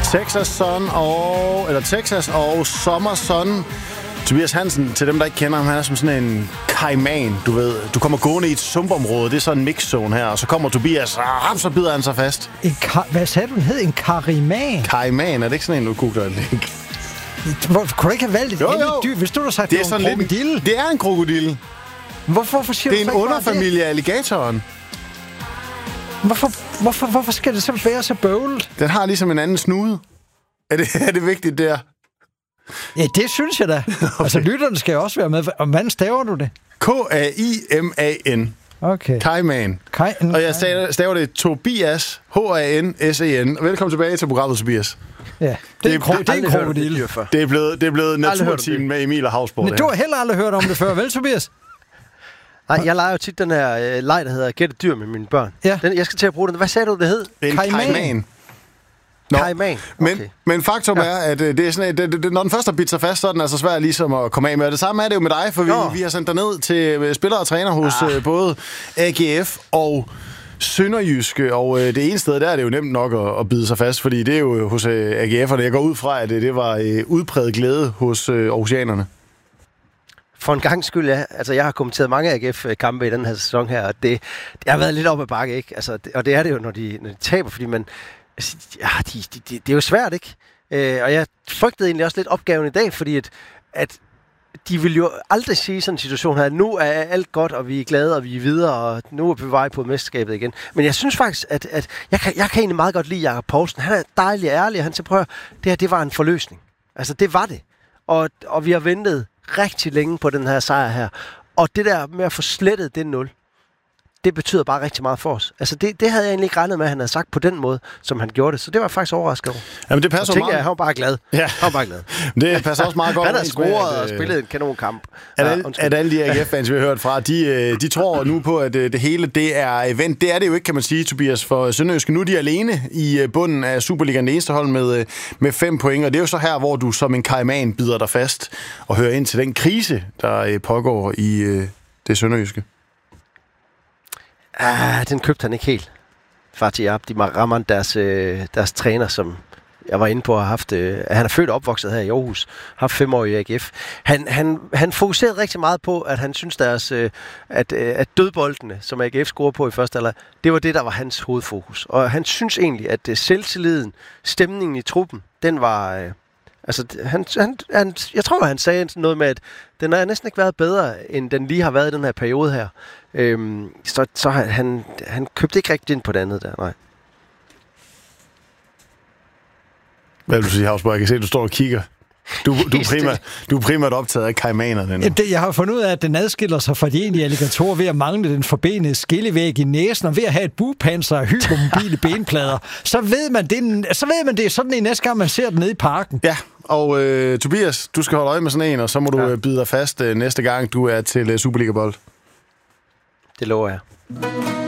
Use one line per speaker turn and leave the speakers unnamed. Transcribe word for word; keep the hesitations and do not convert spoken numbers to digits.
Texas Sun og... Eller Texas og Summer Sun. Tobias Hansen, til dem, der ikke kender ham, han er som sådan en kaiman, du ved. Du kommer gående i et sumpområde, det er sådan en mixzone her, og så kommer Tobias, og så bider han sig fast.
En ka- Hvad sagde du, den hed? En kariman?
Kaiman, er det ikke sådan en, du googler en link?
Hvor, kunne du ikke have valgt et
jo, jo.
dyr? Hvis du har sagt,
det er
sådan
en krokodille. Det er en krokodille.
Hvorfor, hvorfor siger
det er
du
en underfamilie af alligatoren.
Hvorfor, hvorfor, hvorfor skal det så være så bøvlet?
Den har ligesom en anden snude. Er det, er det vigtigt der?
Ja, det synes jeg da. Okay. Altså, lytterne skal jo også være med. Og hvordan staver du det?
K A I M A N.
Okay.
Kaiman.
Kai-
og jeg staver, staver det Tobias, H A N S E N. Velkommen tilbage til programmet, Tobias.
Ja, det, det er en, kro- det er en krokodille.
Det er blevet, det er blevet naturteam med Emil og Havsborg.
Men du har heller aldrig hørt om det før, vel, Tobias?
Nej, jeg leger jo tit den her øh, leg, der hedder Gæt et dyr med mine børn. Ja. Den, jeg skal til at bruge den. Hvad sagde du, det hed?
En kaiman.
Kaiman. Okay.
Men, men faktum ja. er, at det er sådan, det, det, når den først har bidt sig fast, så er den altså svært ligesom at komme af med. Og det samme er det jo med dig, for vi, vi har sendt dig ned til spillere og træner hos ah. både A G F og Sønderjyske. Og øh, det ene sted, der er det jo nemt nok at, at bide sig fast, fordi det er jo hos øh, A G F'erne. Jeg går ud fra, at det, det var øh, udpræget glæde hos øh, Aarhusianerne.
For en gang skyld, ja. Altså, jeg har kommenteret mange A G F-kampe i den her sæson her, og det, det har været lidt op ad bakke, ikke? Altså, det, og det er det jo, når de, når de taber, fordi man... Altså, ja, de, de, de, det er jo svært, ikke? Øh, og jeg frygtede egentlig også lidt opgaven i dag, fordi at, at de vil jo aldrig sige i sådan en situation her, nu er alt godt, og vi er glade, og vi er videre, og nu er vi på vej på mesterskabet igen. Men jeg synes faktisk, at, at jeg, kan, jeg kan egentlig meget godt lide Jakob Poulsen. Han er dejlig og ærlig, og han siger, prøv at det her, det var en forløsning. Altså, det var det. Og, og vi har ventet rigtig længe på den her sejr her. Og det der med at få slettet det nul, det betyder bare rigtig meget for os. Altså, det, det havde jeg egentlig ikke regnet med, at han havde sagt på den måde, som han gjorde det. Så det var faktisk overrasket over.
Jamen, det passer
meget.
Jeg,
han var bare glad.
Ja.
Han var bare glad.
Det passer også meget godt.
Han har scoret og spillet en kanonkamp.
At, ja, at alle de A G F-fans, vi har hørt fra, de, de tror nu på, at det hele det er event. Det er det jo ikke, kan man sige, Tobias, for Sønderjyske. Nu er de alene i bunden af Superligaen, det eneste hold med, med fem point. Og det er jo så her, hvor du som en kaiman bider dig fast og hører ind til den krise, der pågår i det Sønderjyske.
Ah, den købte han ikke helt. Fatih Abdi Rahman, deres, øh, deres træner, som jeg var inde på, har haft, øh, han er født og opvokset her i Aarhus, har haft fem år i A G F. Han, han, han fokuserede rigtig meget på, at han synes, deres, øh, at, øh, at dødboldene, som A G F scorede på i første alder, det var det, der var hans hovedfokus. Og han synes egentlig, at øh, selvtilliden, stemningen i truppen, den var... Øh, altså, han, han, han, jeg tror, han sagde noget med, at den har næsten ikke været bedre, end den lige har været i den her periode her. Øhm, så så han, han købte ikke rigtig ind på det andet der, nej.
Hvad vil du sige, Havsborg? Jeg kan se, at du står og kigger. Du, du, er, primært, du er primært optaget af kaimanerne nu.
Det, jeg har fundet ud af, at den adskiller sig fra de egentlige alligatorer ved at mangle den forbenede skillevæg i næsen, og ved at have et bugpanser og hypermobile benplader. Så ved man det, så ved man det sådan en næste gang, man ser den nede i parken.
Ja, og øh, Tobias, du skal holde øje med sådan en, og så må du ja. bide dig fast øh, næste gang, du er til øh, Superliga-bold.
Det lover jeg.